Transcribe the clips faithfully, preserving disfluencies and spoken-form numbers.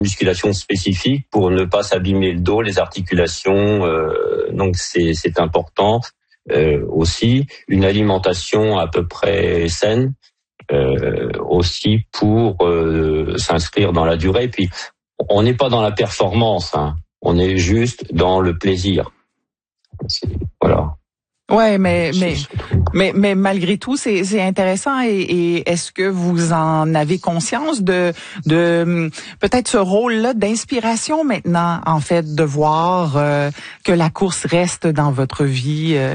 musculation spécifique pour ne pas s'abîmer le dos, les articulations. Euh, donc c'est, c'est important. Euh, aussi une alimentation à peu près saine euh, aussi pour euh, s'inscrire dans la durée. Et puis on n'est pas dans la performance, hein. On est juste dans le plaisir. C'est, voilà. Ouais, mais mais mais mais malgré tout, c'est c'est intéressant. Et, et est-ce que vous en avez conscience de de peut-être ce rôle-là d'inspiration maintenant, en fait, de voir euh, que la course reste dans votre vie? Euh...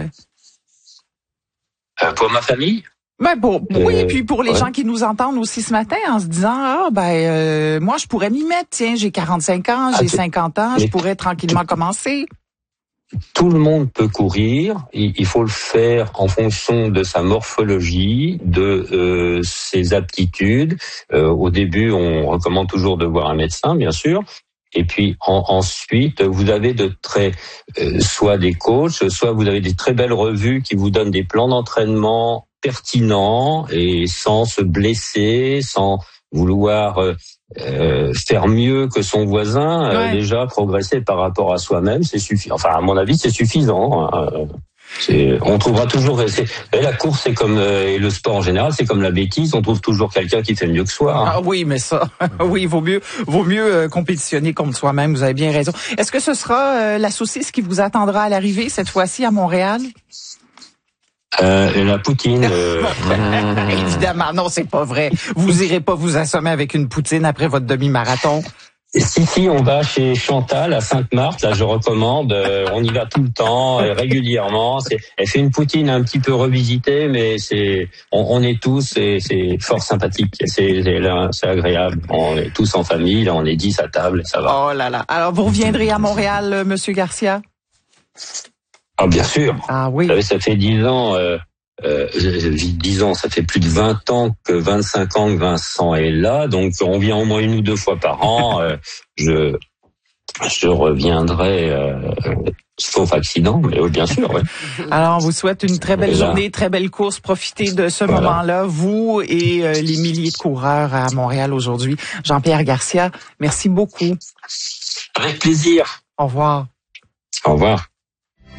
Euh, pour ma famille? Ben pour, euh, oui, et puis pour les ouais. gens qui nous entendent aussi ce matin en se disant ah ben euh, moi je pourrais m'y mettre. Tiens, j'ai quarante-cinq ans, j'ai ah, cinquante ans, je pourrais tranquillement commencer. Tout le monde peut courir, il faut le faire en fonction de sa morphologie, de euh, ses aptitudes. Euh, au début, on recommande toujours de voir un médecin, bien sûr. Et puis en, ensuite, vous avez de très, euh, soit des coachs, soit vous avez des très belles revues qui vous donnent des plans d'entraînement pertinents et sans se blesser, sans vouloir euh, euh, faire mieux que son voisin, euh, ouais. Déjà progresser par rapport à soi-même, c'est suffisant. Enfin, à mon avis, c'est suffisant. Hein. C'est, on trouvera toujours. C'est, la course, c'est comme euh, et le sport en général, c'est comme la bêtise. On trouve toujours quelqu'un qui fait mieux que soi. Hein. Ah oui, mais ça, oui, il vaut mieux, vaut mieux euh, compétitionner contre soi-même. Vous avez bien raison. Est-ce que ce sera euh, la saucisse qui vous attendra à l'arrivée cette fois-ci à Montréal? Euh, la poutine. Euh... Évidemment, non, c'est pas vrai. Vous irez pas vous assommer avec une poutine après votre demi-marathon. Si, si, on va chez Chantal à Sainte-Marthe, là je recommande, euh, on y va tout le temps, euh, régulièrement. C'est, elle fait une poutine un petit peu revisitée, mais c'est, on, on est tous, c'est, c'est fort sympathique, c'est, c'est, là, c'est agréable. On est tous en famille, là on est dix à table, ça va. Oh là là. Alors vous reviendrez à Montréal, euh, Monsieur Garcia? Ah bien sûr. Ah oui. Vous savez, ça fait dix ans. Euh, Euh, dix ans, ça fait plus de vingt ans que vingt-cinq ans que Vincent est là, donc on vient au moins une ou deux fois par an. Euh, je je reviendrai, euh, sauf accident, mais oui, bien sûr. Ouais. Alors, on vous souhaite une très belle journée, très belle course. Profitez de ce voilà. moment-là, vous et euh, les milliers de coureurs à Montréal aujourd'hui. Jean-Pierre Garcia, merci beaucoup. Avec plaisir. Au revoir. Au revoir.